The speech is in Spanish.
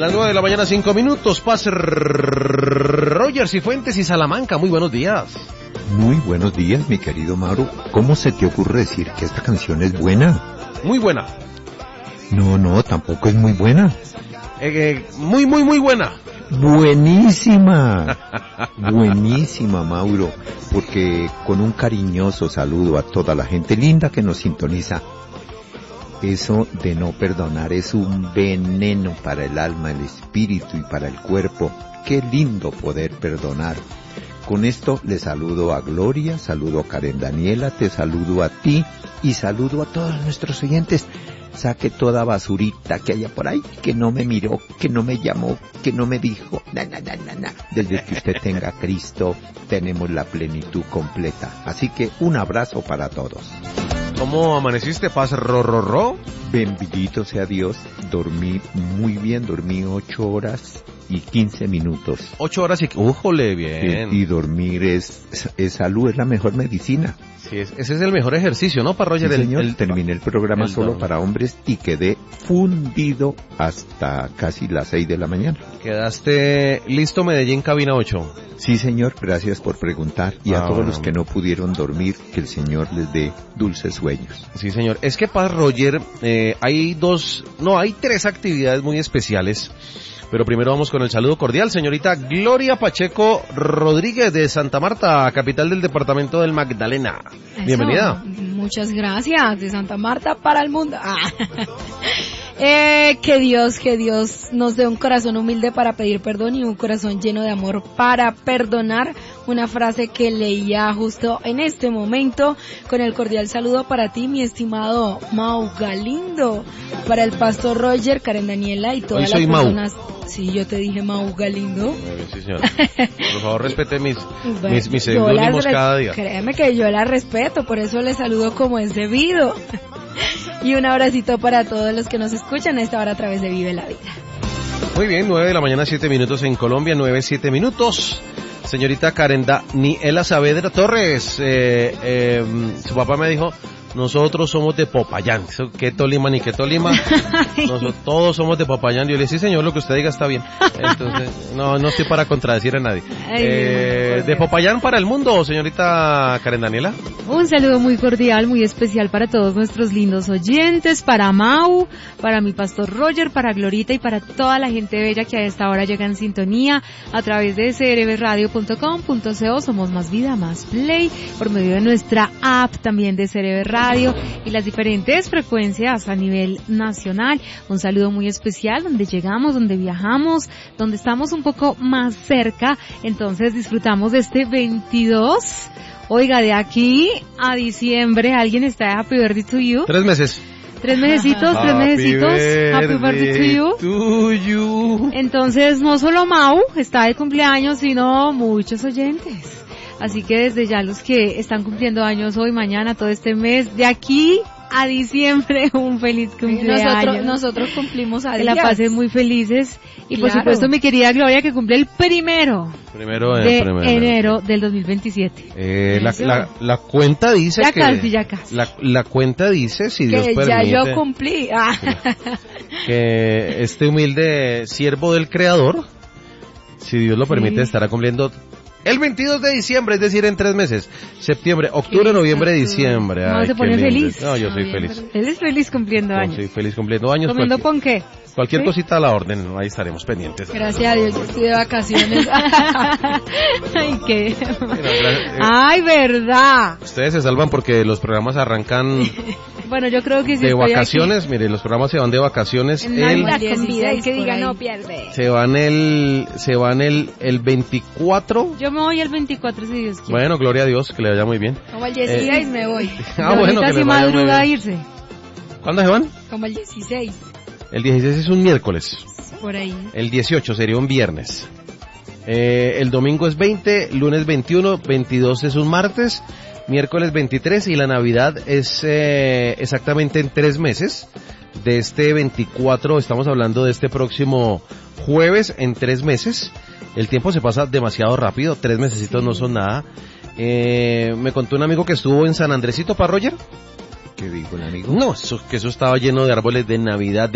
Las 9 de la mañana, 5 minutos. Paz Rogers y Fuentes y Salamanca. Muy buenos días. Muy buenos días, mi querido Mauro. ¿Cómo se te ocurre decir que esta canción es buena? Muy buena. No, tampoco es muy buena. Muy buena. Buenísima. Buenísima, Mauro. Porque con un cariñoso saludo a toda la gente linda que nos sintoniza. Eso de no perdonar es un veneno para el alma, el espíritu y para el cuerpo. Qué lindo poder perdonar. Con esto le saludo a Gloria, saludo a Karen Daniela, te saludo a ti y saludo a todos nuestros oyentes. Saque toda basurita que haya por ahí, que no me miró, que no me llamó, que no me dijo, na. Desde que usted tenga a Cristo, tenemos la plenitud completa. Así que un abrazo para todos. ¿Cómo amaneciste, Paz Rororó? Bendito sea Dios, dormí muy bien, dormí 8 horas y 15 minutos. 8 horas y... ¡Újole, bien! Y dormir es salud, es la mejor medicina. Sí, ese es el mejor ejercicio, ¿no, para Roger? Sí, señor, terminé el programa solo para hombres y quedé fundido hasta casi las 6 de la mañana. ¿Quedaste listo, Medellín, cabina 8? Sí, señor, gracias por preguntar. Y a todos los que no pudieron dormir, que el Señor les dé dulces sueños. Sí, señor. Es que, Paz Roger, hay 3 actividades muy especiales. Pero primero vamos con el saludo cordial. Señorita Gloria Pacheco Rodríguez de Santa Marta, capital del departamento del Magdalena. Eso, bienvenida. Muchas gracias, de Santa Marta para el mundo. Que Dios nos dé un corazón humilde para pedir perdón y un corazón lleno de amor para perdonar. Una frase que leía justo en este momento, con el cordial saludo para ti, mi estimado Mau Galindo, para el pastor Roger, Karen Daniela y todas las personas. Mau. Sí, yo te dije Mau Galindo. Sí, señora. Por favor, respete mis seudónimos cada día. Créeme que yo la respeto, por eso le saludo como es debido. Y un abracito para todos los que nos escuchan a esta hora a través de Vive la Vida. Muy bien, 9 de la mañana, 7 minutos en Colombia, 7 minutos. Señorita Karen Daniela Saavedra Torres, su papá me dijo, nosotros somos de Popayán. ¿Qué Tolima ni qué Tolima? Nosotros todos somos de Popayán. Yo le dije, sí, señor, lo que usted diga está bien. Entonces, no estoy para contradecir a nadie. De Popayán para el mundo, señorita Karen Daniela. Un saludo muy cordial, muy especial para todos nuestros lindos oyentes, para Mau, para mi pastor Roger, para Glorita y para toda la gente bella que a esta hora llega en sintonía a través de crbradio.com.co. Somos Más Vida, Más Play, por medio de nuestra app también de CRB Radio y las diferentes frecuencias a nivel nacional. Un saludo muy especial donde llegamos, donde viajamos, donde estamos un poco más cerca. Entonces disfrutamos de este 22. Oiga, de aquí a diciembre, ¿alguien está Happy Birthday to you? 3 meses. 3 mesecitos. Happy birthday to you. Entonces, no solo Mau está de cumpleaños, sino muchos oyentes. Así que desde ya los que están cumpliendo años hoy, mañana, todo este mes, de aquí a diciembre, un feliz cumpleaños. Nosotros cumplimos a días. Que la pasen muy felices. Y claro, por supuesto mi querida Gloria, que cumple el primero de enero del 2027. La cuenta dice ya casi. La cuenta dice, si Dios permite, ya yo cumplí. Que este humilde siervo del Creador, si Dios lo permite, estará cumpliendo el 22 de diciembre, es decir, en 3 meses. Septiembre, octubre, noviembre, diciembre. No, se pone feliz. No, yo soy feliz. Él es feliz cumpliendo años. Soy feliz cumpliendo años. ¿Comiendo con qué? Cualquier cosita a la orden, ahí estaremos pendientes. Gracias a Dios, yo estoy de vacaciones. Ay, qué. Ay, verdad. Ustedes se salvan porque los programas arrancan. Bueno, yo creo que sí. De vacaciones, mire, los programas se van de vacaciones. El que diga no pierde. Se van el 24. Yo me voy el 24 si Dios quiere. Bueno, gloria a Dios, que le vaya muy bien. Como el 16 me voy. Bueno, que le vaya muy bien. A irse. ¿Cuándo se van? Como el 16. El 16 es un miércoles. Por ahí. El 18 sería un viernes. El domingo es 20, lunes 21, 22 es un martes, miércoles 23 y la Navidad es exactamente en 3 meses. De este 24, estamos hablando de este próximo jueves, en 3 meses. El tiempo se pasa demasiado rápido, 3 mesecitos no son nada. Me contó un amigo que estuvo en San Andresito, ¿para Roger? ¿Qué dijo el amigo? No, que eso estaba lleno de árboles de Navidad,